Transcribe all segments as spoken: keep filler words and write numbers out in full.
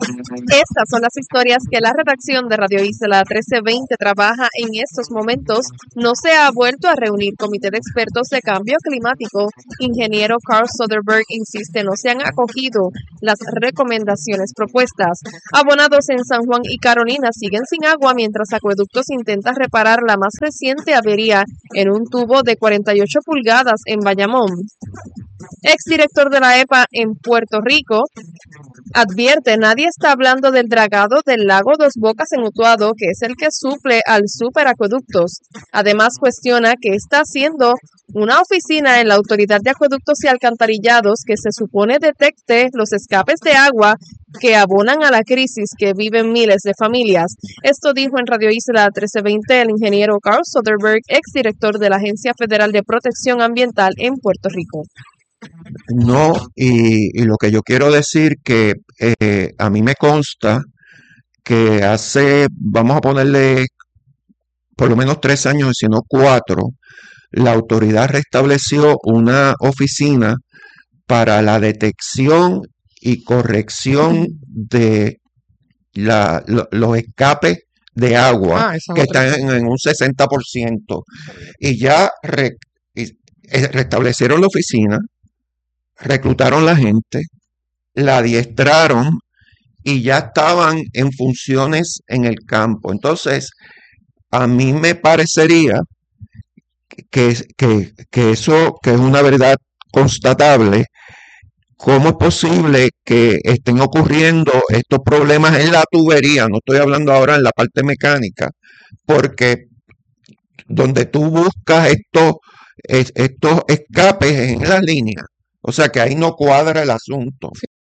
Estas son las historias que la redacción de Radio Isla trece veinte trabaja en estos momentos. No se ha vuelto a reunir comité de expertos de cambio climático. Ingeniero Carl Soderberg insiste no se han acogido las recomendaciones propuestas. Abonados en San Juan y Carolina siguen sin agua mientras Acueductos intenta reparar la más reciente avería en un tubo de cuarenta y ocho pulgadas en Bayamón. Exdirector de la E P A en Puerto Rico advierte, nadie está hablando del dragado del lago Dos Bocas en Utuado, que es el que suple al superacueductos. Además, cuestiona que está haciendo una oficina en la Autoridad de Acueductos y Alcantarillados que se supone detecte los escapes de agua que abonan a la crisis que viven miles de familias. Esto dijo en Radio Isla trece veinte el ingeniero Carl Soderberg, exdirector de la Agencia Federal de Protección Ambiental en Puerto Rico. No, y, y lo que yo quiero decir que eh, a mí me consta que hace, vamos a ponerle por lo menos tres años, si no cuatro, la autoridad restableció una oficina para la detección y corrección de la, lo- los escapes de agua Ah, esa es que otra. están en, en un sesenta por ciento. Y ya re- y- eh, restablecieron la oficina, reclutaron la gente, la adiestraron y ya estaban en funciones en el campo. Entonces, a mí me parecería que, que, que eso, que es una verdad constatable. ¿Cómo es posible que estén ocurriendo estos problemas en la tubería? No estoy hablando ahora en la parte mecánica, porque donde tú buscas estos, es- estos escapes es en la línea. O sea que ahí no cuadra el asunto.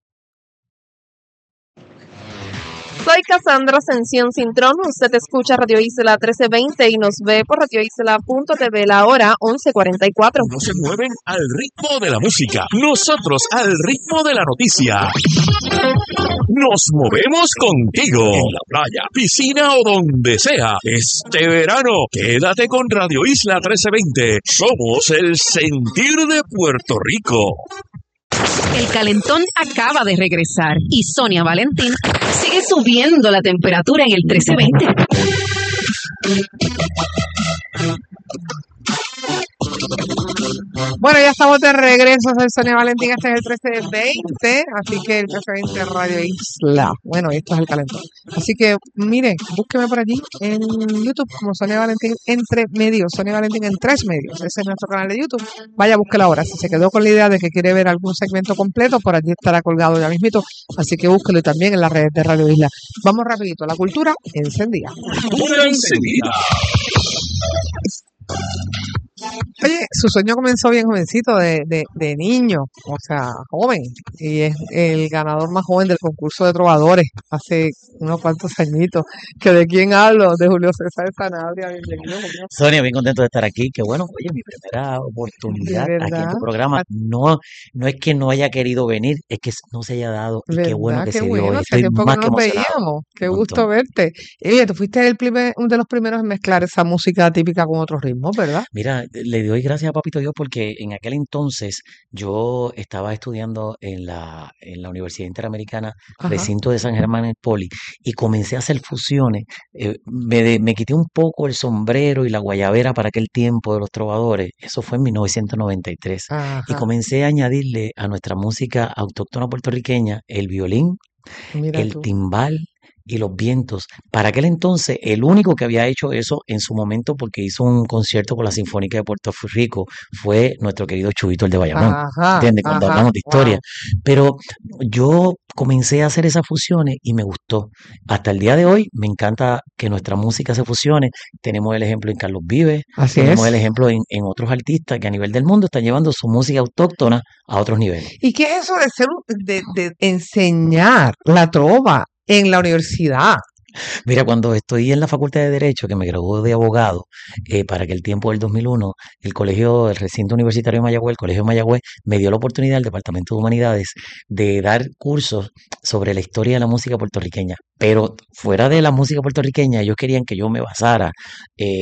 Soy Cassandra Ascensión Cintrón. Usted escucha Radio Isla trece veinte y nos ve por radio isla punto t v la hora once cuarenta y cuatro. No se mueven al ritmo de la música. Nosotros al ritmo de la noticia. Nos movemos contigo. En la playa, piscina o donde sea. Este verano, quédate con Radio Isla trece veinte. Somos el sentir de Puerto Rico. El calentón acaba de regresar y Sonia Valentín sigue subiendo la temperatura en el trece veinte. Bueno, ya estamos de regreso. Soy Sonia Valentín. Este es el trece veinte. Así que el trece veinte Radio Isla. Bueno, esto es el calentón. Así que, miren, búsqueme por allí en YouTube como Sonia Valentín Entre Medios. Sonia Valentín en Tres Medios. Ese es nuestro canal de YouTube. Vaya, búsquela ahora. Si se quedó con la idea de que quiere ver algún segmento completo, por allí estará colgado ya mismito. Así que búsquelo y también en las redes de Radio Isla. Vamos rapidito. La cultura encendida. Una encendida. Oye, su sueño comenzó bien jovencito, de, de, de niño, o sea, joven, y es el ganador más joven del concurso de trovadores hace unos cuantos añitos. ¿Que de quién hablo? De Julio César Sanabria. Bienvenido, Julio. Sonia, bien contento de estar aquí. Qué bueno, oye, mi primera De oportunidad aquí en verdad, tu programa. No, no es que no haya querido venir, es que no se haya dado y qué bueno ¿verdad? que Qué se dio hoy. bueno, hace Estoy tiempo que más no que nos emocionado. veíamos. Qué Un gusto montón. verte. Y oye, tú fuiste el primer, uno de los primeros en mezclar esa música típica con otros ritmos, ¿verdad? Mira, le doy gracias a Papito Dios porque en aquel entonces yo estaba estudiando en la, en la Universidad Interamericana, Ajá. recinto de San Germán en el Poli, y comencé a hacer fusiones. Eh, me, de- me quité un poco el sombrero y la guayabera para aquel tiempo de los trovadores. Eso fue en mil novecientos noventa y tres. Y Ajá. comencé a añadirle a nuestra música autóctona puertorriqueña el violín, Mira el tú. timbal y los vientos. Para aquel entonces, el único que había hecho eso en su momento, porque hizo un concierto con la Sinfónica de Puerto Rico, fue nuestro querido Chubito el de Bayamón. Ajá, ¿Entiendes? Cuando ajá. hablamos de historia. Wow. Pero yo comencé a hacer esas fusiones y me gustó. Hasta el día de hoy me encanta que nuestra música se fusione. Tenemos el ejemplo en Carlos Vives, Así tenemos el es. ejemplo en, en otros artistas que a nivel del mundo están llevando su música autóctona a otros niveles. ¿Y qué es eso de ser, un- de, de enseñar la trova en la universidad? Mira, cuando estoy en la Facultad de Derecho, que me gradué de abogado, eh, para aquel tiempo del dos mil uno, el colegio, el recinto universitario de Mayagüez, el Colegio de Mayagüez, me dio la oportunidad, el Departamento de Humanidades, de dar cursos sobre la historia de la música puertorriqueña. Pero fuera de la música puertorriqueña, ellos querían que yo me basara eh,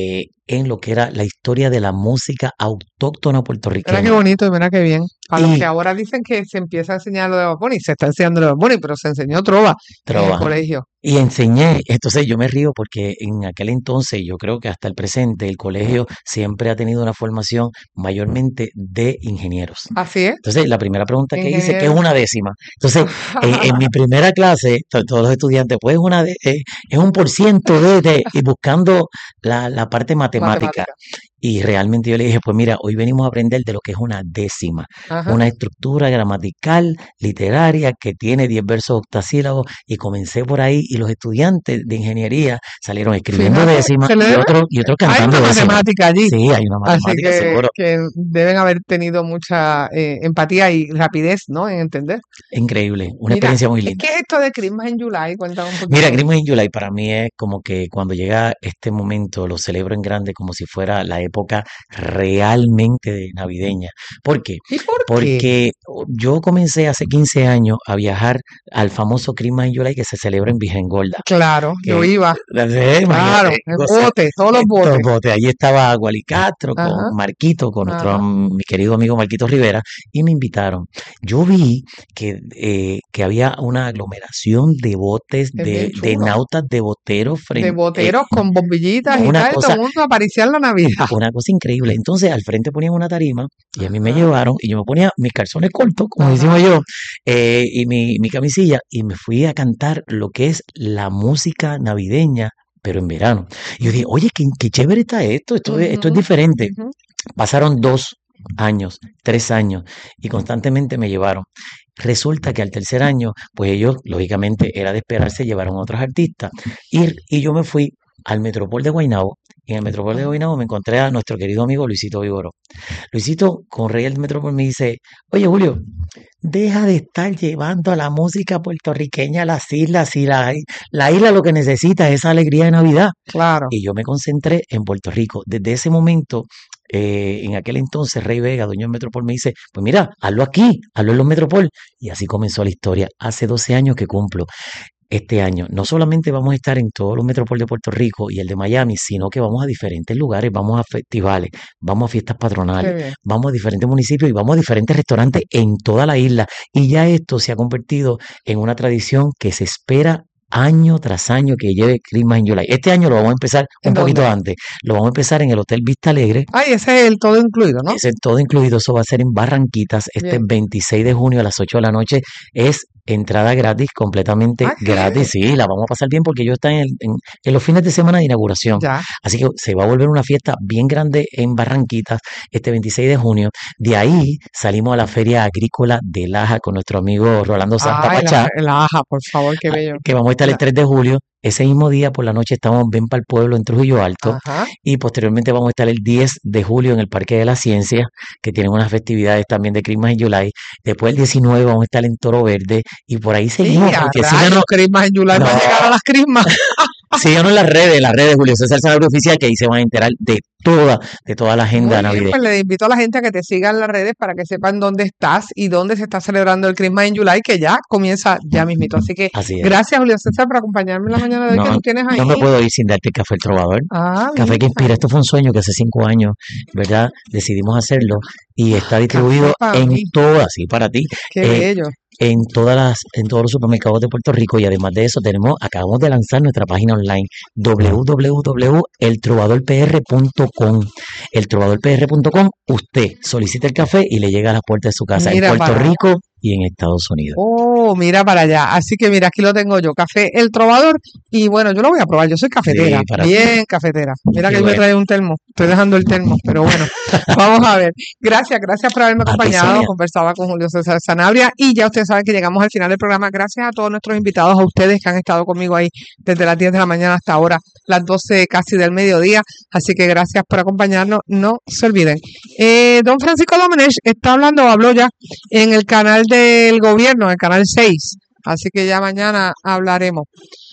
en lo que era la historia de la música autóctona Mira qué puertorriqueña. bonito y mira qué bien. A los Y que ahora dicen que se empieza a enseñar lo de Bad Bunny, se está enseñando lo de Bad Bunny, pero se enseñó trova en el trova. colegio. Y enseñé, entonces yo me río porque en aquel entonces, yo creo que hasta el presente, el colegio siempre ha tenido una formación mayormente de ingenieros. Así es, Entonces, la primera pregunta que hice, ¿qué es ingeniero. una décima? Entonces, en, en mi primera clase, to- todos los estudiantes, pues una de- eh, es un por ciento de, de- y buscando la, la parte matemática. Matemática. Y realmente yo le dije, pues mira, hoy venimos a aprender de lo que es una décima, Ajá. una estructura gramatical, literaria, que tiene diez versos octasílabos, y comencé por ahí, y los estudiantes de ingeniería salieron escribiendo Fíjate, décimas se le y debe, otros y otros hay cantando una décimas. matemática allí. Sí, hay una Así matemática, que, seguro. que deben haber tenido mucha eh, empatía y rapidez, ¿no? En entender. Increíble, una Mira, experiencia muy ¿qué linda. es esto de Christmas in July? Cuéntame un Mira, poquito. Christmas in July para mí es como que cuando llega este momento lo celebro en grande como si fuera la época realmente de navideña. ¿Por qué? ¿Y por qué? Porque yo comencé hace quince años a viajar al famoso Christmas in July que se celebra en Virgen-Gorda. Claro, yo Que, iba. eh, Claro, imagínate, en goza- botes, todos los estos botes. botes. Allí estaba Wally Castro Ajá, con Marquito, con nuestro ajá. am- mi querido amigo Marquito Rivera, y me invitaron. Yo vi que, eh, que había una aglomeración de botes, Es de, bien de chulo. nautas, de boteros, De frente, eh, boteros con bombillitas y una tal, todo cosa, el mundo aparecía en la Navidad. una cosa increíble. Entonces al frente ponían una tarima y a mí me Ajá, llevaron y yo me ponía mis calzones cortos, como decimos ajá. yo, eh, y mi, mi camisilla, y me fui a cantar lo que es la música navideña, pero en verano. Y yo dije, Ujú, oye, qué, qué chévere está esto, esto es, esto es ujú, diferente. ujú. Pasaron dos años, tres años, y constantemente me llevaron. Resulta que al tercer año, pues ellos, lógicamente, era de esperarse, llevaron a otros artistas. Y, y yo me fui al Metropol de Guaynabo. Y en el Metropol de Ajá. Guaynabo me encontré a nuestro querido amigo Luisito Vigoró. Luisito, con Rey del Metropol, me dice, oye Julio, deja de estar llevando a la música puertorriqueña a las islas. Y la, la isla lo que necesita es esa alegría de Navidad. Claro. Y yo me concentré en Puerto Rico. Desde ese momento, eh, en aquel entonces, Rey Vega, dueño del Metropol, me dice, pues mira, hazlo aquí, hazlo en los Metropol. Y así comenzó la historia. Hace doce años que cumplo. Este año no solamente vamos a estar en todos los Metropol de Puerto Rico y el de Miami, sino que vamos a diferentes lugares, vamos a festivales, vamos a fiestas Qué patronales, bien. vamos a diferentes municipios y vamos a diferentes restaurantes en toda la isla. Y ya esto se ha convertido en una tradición que se espera año tras año que lleve Christmas in July. Este año lo vamos a empezar ¿En un poquito dónde? antes. Lo vamos a empezar en el Hotel Vista Alegre. Ay, ese es el todo incluido, ¿no? Ese todo incluido, eso va a ser en Barranquitas este Bien. veintiséis de junio a las ocho de la noche. Es entrada gratis, completamente Ah, ¿qué? gratis. Sí, la vamos a pasar bien porque yo estoy en, el- en- en los fines de semana de inauguración. Ya. Así que se va a volver una fiesta bien grande en Barranquitas este veintiséis de junio. De ahí salimos a la Feria Agrícola de Laja con nuestro amigo Rolando Santa Ay, la, Pachá, la aja, por favor, qué a- bello. que vamos a estar el La- tres de julio. Ese mismo día por la noche estamos Ven para el Pueblo en Trujillo Alto Ajá. y posteriormente vamos a estar el diez de julio en el Parque de la Ciencia, que tienen unas festividades también de Christmas in July. Después el diecinueve vamos a estar en Toro Verde y por ahí Y seguimos a porque rayos, síganos, Christmas en July, no, va a llegar a las Christmas. síganos en las redes, en las redes de Julio César Sanabria Oficial, que ahí se van a enterar de toda, de toda la agenda Muy bien, navideña. pues le invito a la gente a que te sigan en las redes para que sepan dónde estás y dónde se está celebrando el Christmas in July, que ya comienza ya mismito. Así que Así es. gracias, Julio César, por acompañarme en la mañana de hoy que No, tú tienes ahí. no me puedo ir sin darte el café El Trovador. Ah, Café que mira, inspira. Esto fue un sueño que hace cinco años, ¿verdad? Decidimos hacerlo y está café distribuido para en mí, todas, sí, para ti, qué eh, bello. en todas las, en todos los supermercados de Puerto Rico. Y además de eso tenemos, acabamos de lanzar nuestra página online w w w punto el trovador p r punto com. el trovador p r punto com. Usted solicita el café y le llega a la puerta de su casa en Mira Puerto para allá. Rico y en Estados Unidos. Oh, mira para allá. Así que mira, aquí lo tengo yo, café El Trovador. Y bueno, yo lo voy a probar. Yo soy cafetera, Sí, para ti. bien cafetera. Mira Qué que yo me bueno. trae un termo. Estoy dejando el termo, pero bueno, vamos a ver. Gracias, gracias por haberme A ti, acompañado. Sonia. Conversaba con Julio César Sanabria y ya ustedes saben que llegamos al final del programa. Gracias a todos nuestros invitados, a ustedes que han estado conmigo ahí desde las diez de la mañana hasta ahora, las doce casi del mediodía. Así que gracias por acompañarnos. No se olviden. Eh, don Francisco Domenech está hablando, habló ya en el canal del gobierno, el canal seis. Así que ya mañana hablaremos.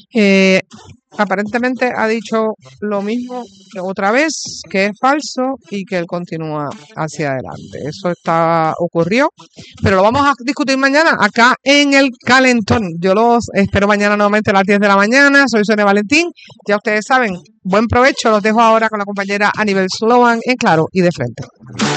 Eh, aparentemente ha dicho lo mismo que otra vez, que es falso y que él continúa hacia adelante. Eso está ocurrió, pero lo vamos a discutir mañana acá en el Calentón. Yo los espero mañana nuevamente a las diez de la mañana. Soy Sonia Valentín. Ya ustedes saben, buen provecho. Los dejo ahora con la compañera Anibel Sloan en Claro y de Frente.